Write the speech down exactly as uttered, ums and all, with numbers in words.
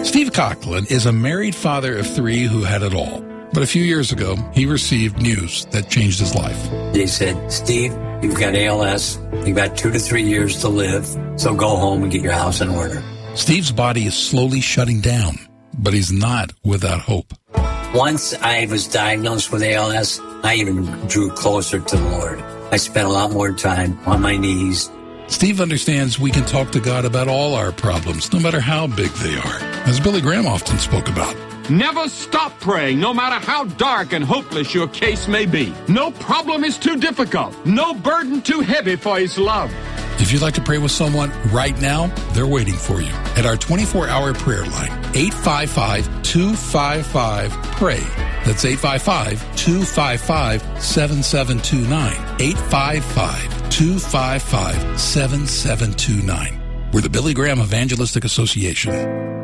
Steve Conklin is a married father of three who had it all. But a few years ago, he received news that changed his life. They said, Steve, you've got A L S. You've got two to three years to live. So go home and get your house in order. Steve's body is slowly shutting down, but he's not without hope. Once I was diagnosed with A L S, I even drew closer to the Lord. I spent a lot more time on my knees. Steve understands we can talk to God about all our problems, no matter how big they are, as Billy Graham often spoke about. Never stop praying, no matter how dark and hopeless your case may be. No problem is too difficult. No burden too heavy for His love. If you'd like to pray with someone right now, they're waiting for you at our twenty-four hour prayer line, eight five five, two five five, PRAY. That's eight five five, two five five, seven seven two nine, eight five five, two five five, seven seven two nine. We're the Billy Graham Evangelistic Association.